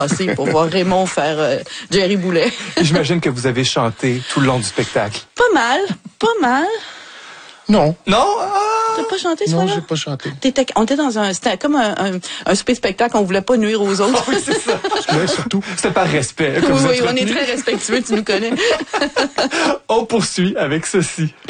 assez pour voir Raymond faire Jerry Boulet. J'imagine que vous avez chanté tout le long du spectacle. Pas mal. Non. Non? T'as pas chanté ce soir-là? Non, j'ai pas chanté. On était dans c'était comme un souper spectacle, on voulait pas nuire aux autres. Oui, c'est ça. Ouais, surtout. C'était par respect que vous Oui, êtes on est retenu. très respectueux, tu nous connais. On poursuit avec ceci.